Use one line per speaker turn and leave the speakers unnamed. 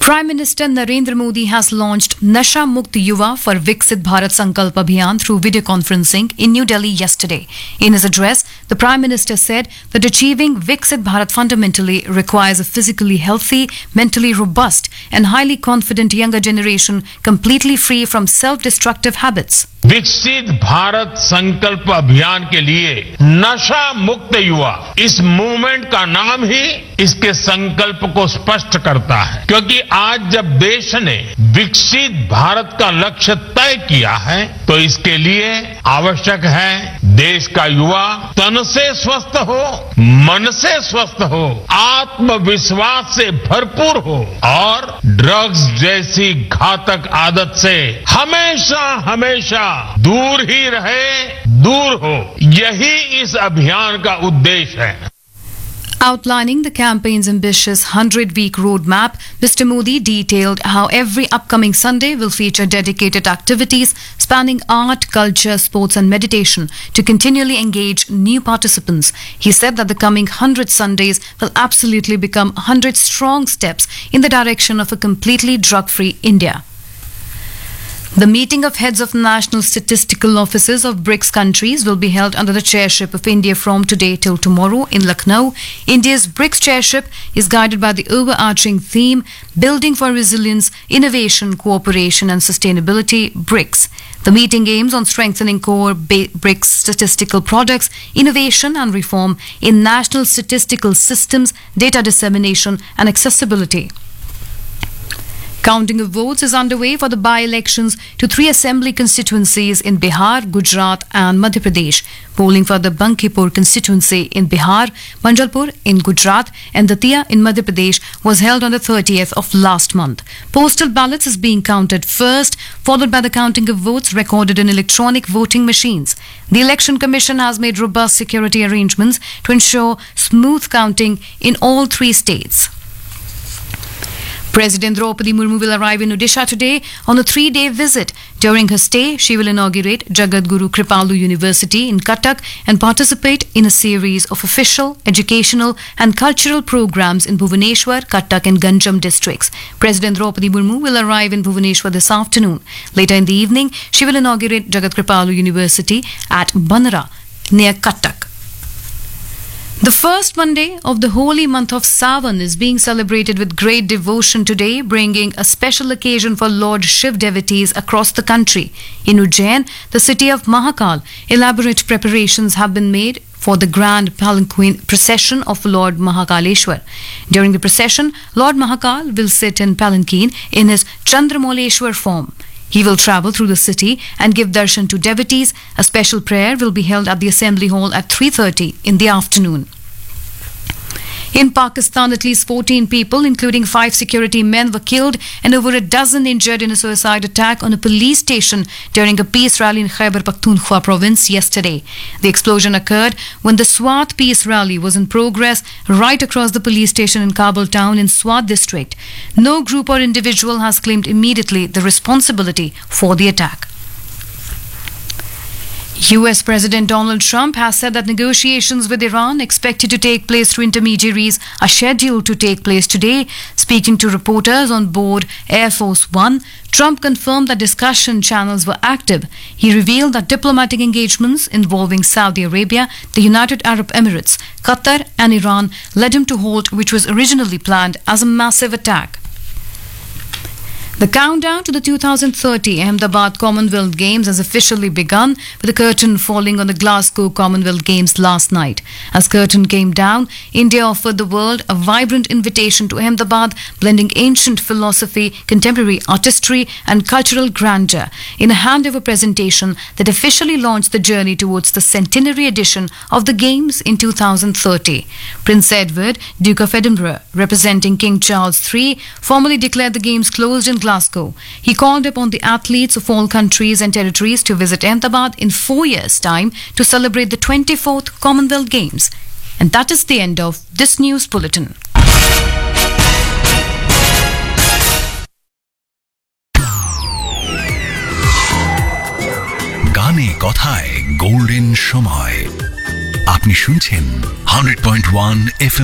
Prime Minister Narendra Modi has launched Nasha Mukt Yuva for Viksit Bharat Sankalp Abhiyan through video conferencing in New Delhi yesterday. In his address, the Prime Minister said that achieving Viksit Bharat fundamentally requires a physically healthy, mentally robust and highly confident younger generation completely free from self-destructive habits.
विकसित भारत संकल्प अभियान के लिए नशा मुक्त युवा इस movement का नाम ही इसके संकल्प को स्पष्ट करता है, क्योंकि आज जब देश ने विकसित भारत का लक्ष्य तय किया है तो इसके लिए आवश्यक है देश का युवा तन से स्वस्थ हो, मन से स्वस्थ हो, आत्मविश्वास से भरपूर हो और ड्रग्स जैसी घातक आदत से हमेशा हमेशा दूर ही रहे, दूर हो। यही इस अभियान का उद्देश्य है।
Outlining the campaign's ambitious 100-week roadmap, Mr. Modi detailed how every upcoming Sunday will feature dedicated activities spanning art, culture, sports and meditation to continually engage new participants. He said that the coming 100 Sundays will absolutely become 100 strong steps in the direction of a completely drug-free India. The meeting of heads of national statistical offices of BRICS countries will be held under the chairship of India from today till tomorrow in Lucknow. India's BRICS chairship is guided by the overarching theme Building for Resilience, Innovation, Cooperation and Sustainability, BRICS. The meeting aims on strengthening core BRICS statistical products, innovation and reform in national statistical systems, data dissemination and accessibility. Counting of votes is underway for the by-elections to 3 assembly constituencies in Bihar, Gujarat and Madhya Pradesh. Polling for the Bankipur constituency in Bihar, Manjalpur in Gujarat and Datia in Madhya Pradesh was held on the 30th of last month. Postal ballots is being counted first, followed by the counting of votes recorded in electronic voting machines. The Election Commission has made robust security arrangements to ensure smooth counting in all 3 states. President Draupadi Murmu will arrive in Odisha today on a 3-day visit. During her stay, she will inaugurate Jagadguru Kripalu University in Cuttack and participate in a series of official, educational and cultural programs in Bhubaneswar, Cuttack and Ganjam districts. President Draupadi Murmu will arrive in Bhubaneswar this afternoon. Later in the evening, she will inaugurate Jagat Kripalu University at Banara, near Cuttack. The first Monday of the holy month of Sawan is being celebrated with great devotion today, bringing a special occasion for Lord Shiv devotees across the country. In Ujjain, the city of Mahakal, elaborate preparations have been made for the grand palanquin procession of Lord Mahakaleshwar. During the procession, Lord Mahakal will sit in palanquin in his Chandramoleshwar form. He will travel through the city and give darshan to devotees. A special prayer will be held at the Assembly Hall at 3:30 in the afternoon. In Pakistan, at least 14 people, including 5 security men, were killed and over a dozen injured in a suicide attack on a police station during a peace rally in Khyber Pakhtunkhwa province yesterday. The explosion occurred when the Swat peace rally was in progress right across the police station in Kabul town in Swat district. No group or individual has claimed immediately the responsibility for the attack. US President Donald Trump has said that negotiations with Iran expected to take place through intermediaries are scheduled to take place today. Speaking to reporters on board Air Force One, Trump confirmed that discussion channels were active. He revealed that diplomatic engagements involving Saudi Arabia, the United Arab Emirates, Qatar and Iran led him to halt which was originally planned as a massive attack. The countdown to the 2030 Ahmedabad Commonwealth Games has officially begun, with the curtain falling on the Glasgow Commonwealth Games last night. As curtain came down, India offered the world a vibrant invitation to Ahmedabad, blending ancient philosophy, contemporary artistry and cultural grandeur in a handover presentation that officially launched the journey towards the centenary edition of the Games in 2030. Prince Edward, Duke of Edinburgh, representing King Charles III, formally declared the Games closed in Glasgow. He called upon the athletes of all countries and territories to visit Ahmedabad in 4 years' time to celebrate the 24th Commonwealth Games. And that is the end of this news bulletin.
গানে কথায় golden সময়। আপনি শুনছেন 100.1 FM